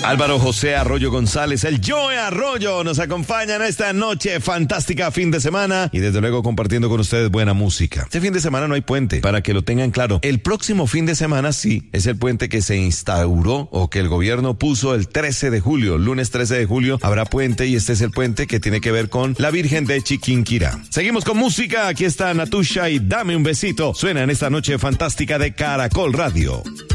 Álvaro José Arroyo González, el Joe Arroyo, nos acompañan esta noche fantástica, fin de semana, y desde luego compartiendo con ustedes buena música. Este fin de semana no hay puente, para que lo tengan claro. El próximo fin de semana sí, es el puente que se instauró o que el gobierno puso el 13 de julio, lunes 13 de julio, habrá puente y este es el puente que tiene que ver con la Virgen de Chiquinquirá. Seguimos con música, aquí está Natusha y Dame un besito, suena en esta noche fantástica de Caracol Radio.